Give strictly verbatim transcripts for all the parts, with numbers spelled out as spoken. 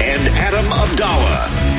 and Adam Abdallah.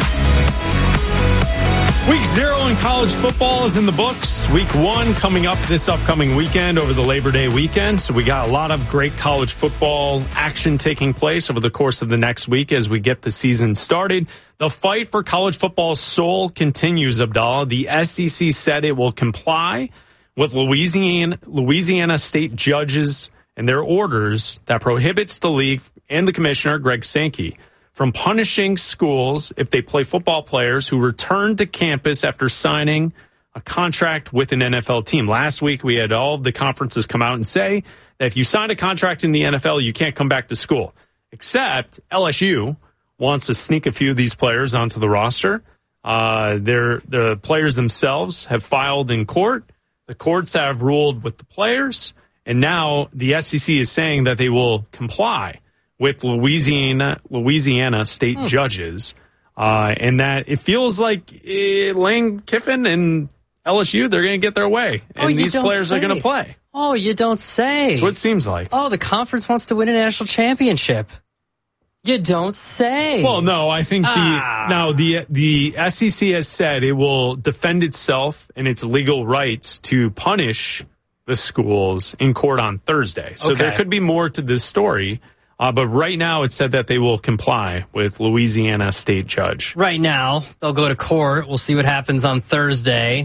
Week zero in college football is in the books. Week one coming up this upcoming weekend over the Labor Day weekend. So we got a lot of great college football action taking place over the course of the next week as we get the season started. The fight for college football's soul continues, Abdallah. The S E C said it will comply with Louisiana, Louisiana state judges and their orders that prohibits the league and the commissioner, Greg Sankey, from punishing schools if they play football players who return to campus after signing a contract with an N F L team. Last week, we had all of the conferences come out and say that if you sign a contract in the N F L, you can't come back to school. Except L S U wants to sneak a few of these players onto the roster. Uh, they're, the players themselves have filed in court. The courts have ruled with the players. And now the S E C is saying that they will comply with Louisiana Louisiana state hmm. judges, uh, and that it feels like uh, Lane Kiffin and L S U, they're going to get their way, and oh, these players say. are going to play. Oh, you don't say. That's what it seems like. Oh, the conference wants to win a national championship. You don't say. Well, no, I think ah. the now the the S E C has said it will defend itself and its legal rights to punish the schools in court on Thursday. So okay. there could be more to this story. Uh, but right now, it said that they will comply with Louisiana state judge. Right now, they'll go to court. We'll see what happens on Thursday.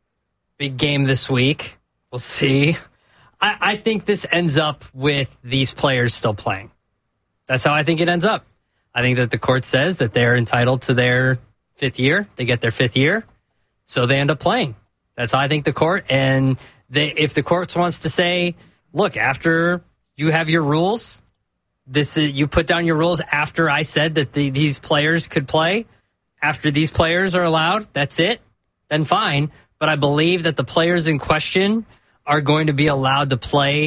Big game this week. We'll see. I, I think this ends up with these players still playing. That's how I think it ends up. I think that the court says that they're entitled to their fifth year. They get their fifth year, so they end up playing. That's how I think the court. And they, if the court wants to say, look, after you have your rules, This is, you put down your rules after I said that the, these players could play. After these players are allowed, that's it. Then fine. But I believe that the players in question are going to be allowed to play